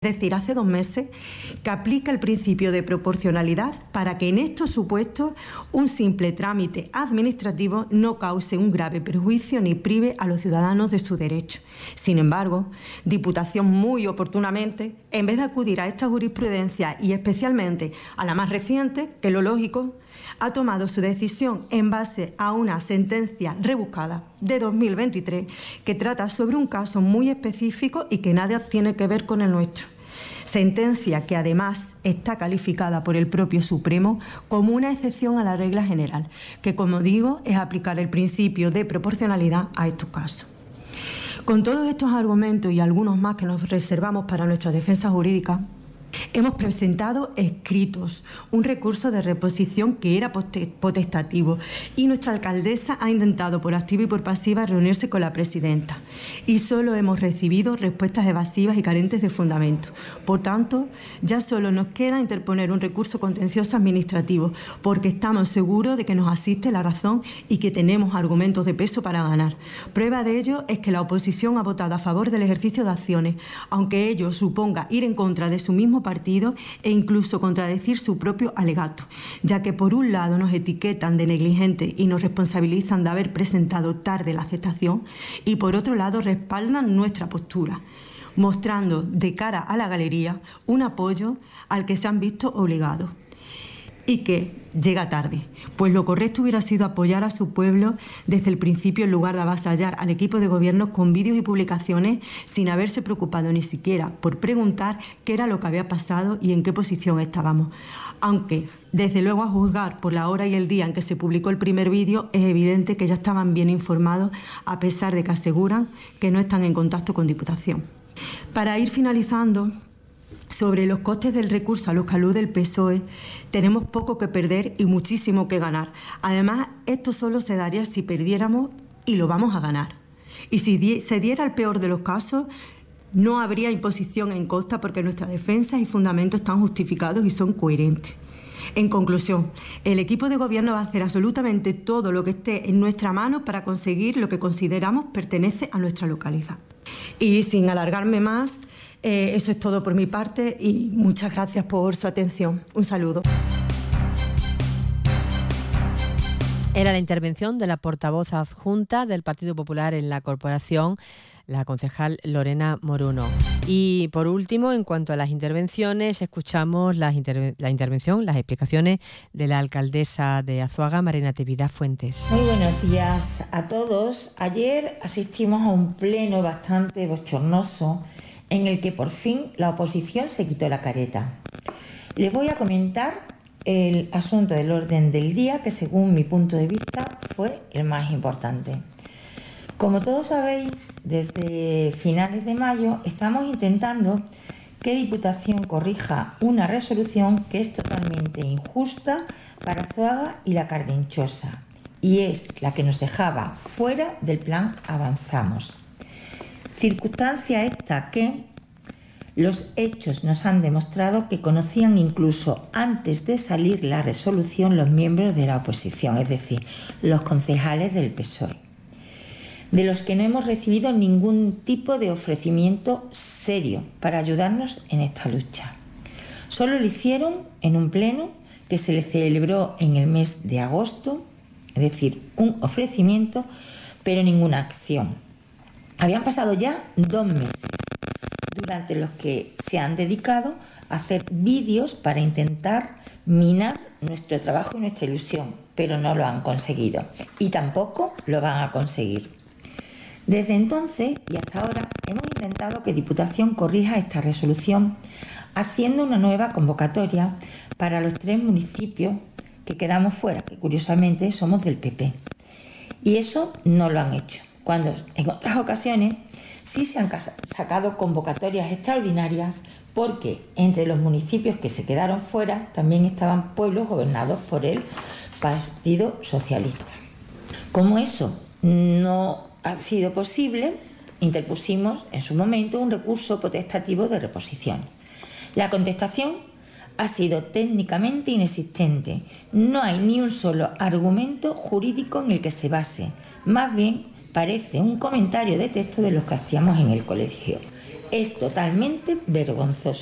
Es decir, hace 2 meses, que aplica el principio de proporcionalidad para que en estos supuestos un simple trámite administrativo no cause un grave perjuicio ni prive a los ciudadanos de su derecho. Sin embargo, Diputación muy oportunamente, en vez de acudir a esta jurisprudencia y especialmente a la más reciente, que lo lógico, ha tomado su decisión en base a una sentencia rebuscada de 2023 que trata sobre un caso muy específico y que nada tiene que ver con el nuestro. Sentencia que además está calificada por el propio Supremo como una excepción a la regla general, que como digo es aplicar el principio de proporcionalidad a estos casos. Con todos estos argumentos y algunos más que nos reservamos para nuestra defensa jurídica, hemos presentado escritos un recurso de reposición que era potestativo y nuestra alcaldesa ha intentado por activa y por pasiva reunirse con la presidenta y solo hemos recibido respuestas evasivas y carentes de fundamento. Por tanto, ya solo nos queda interponer un recurso contencioso administrativo porque estamos seguros de que nos asiste la razón y que tenemos argumentos de peso para ganar. Prueba de ello es que la oposición ha votado a favor del ejercicio de acciones, aunque ello suponga ir en contra de su mismo partido e incluso contradecir su propio alegato, ya que por un lado nos etiquetan de negligentes y nos responsabilizan de haber presentado tarde la aceptación y por otro lado respaldan nuestra postura, mostrando de cara a la galería un apoyo al que se han visto obligados y que llega tarde, pues lo correcto hubiera sido apoyar a su pueblo desde el principio en lugar de avasallar al equipo de gobierno con vídeos y publicaciones sin haberse preocupado ni siquiera por preguntar qué era lo que había pasado y en qué posición estábamos. Aunque, desde luego, a juzgar por la hora y el día en que se publicó el primer vídeo, es evidente que ya estaban bien informados, a pesar de que aseguran que no están en contacto con Diputación. Para ir finalizando, sobre los costes del recurso a los calus del PSOE, tenemos poco que perder y muchísimo que ganar. Además, esto solo se daría si perdiéramos y lo vamos a ganar. Y si se diera el peor de los casos, no habría imposición en costa porque nuestras defensas y fundamentos están justificados y son coherentes. En conclusión, el equipo de gobierno va a hacer absolutamente todo lo que esté en nuestra mano para conseguir lo que consideramos pertenece a nuestra localidad. Y sin alargarme más, eso es todo por mi parte y muchas gracias por su atención. Un saludo. Era la intervención de la portavoz adjunta del Partido Popular en la corporación, la concejal Lorena Moruno. Y por último, en cuanto a las intervenciones, escuchamos las explicaciones de la alcaldesa de Azuaga, María Natividad Fuentes. Muy buenos días a todos. Ayer asistimos a un pleno bastante bochornoso en el que por fin la oposición se quitó la careta. Les voy a comentar el asunto del orden del día, que según mi punto de vista fue el más importante. Como todos sabéis, desde finales de mayo estamos intentando que Diputación corrija una resolución que es totalmente injusta para Azuaga y la Cardinchosa, y es la que nos dejaba fuera del plan Avanzamos. Circunstancia esta que los hechos nos han demostrado que conocían incluso antes de salir la resolución los miembros de la oposición, es decir, los concejales del PSOE, de los que no hemos recibido ningún tipo de ofrecimiento serio para ayudarnos en esta lucha. Solo lo hicieron en un pleno que se le celebró en el mes de agosto, es decir, un ofrecimiento, pero ninguna acción. Habían pasado ya 2 meses, durante los que se han dedicado a hacer vídeos para intentar minar nuestro trabajo y nuestra ilusión, pero no lo han conseguido y tampoco lo van a conseguir. Desde entonces y hasta ahora hemos intentado que Diputación corrija esta resolución haciendo una nueva convocatoria para los 3 municipios que quedamos fuera, que curiosamente somos del PP. Y eso no lo han hecho, cuando en otras ocasiones sí se han sacado convocatorias extraordinarias porque entre los municipios que se quedaron fuera también estaban pueblos gobernados por el Partido Socialista. Como eso no ha sido posible, interpusimos en su momento un recurso potestativo de reposición. La contestación ha sido técnicamente inexistente. No hay ni un solo argumento jurídico en el que se base. Más bien parece un comentario de texto de los que hacíamos en el colegio. es totalmente vergonzoso.